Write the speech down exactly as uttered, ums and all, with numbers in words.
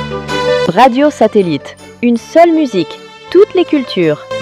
Radio Satellite, une seule musique, toutes les cultures.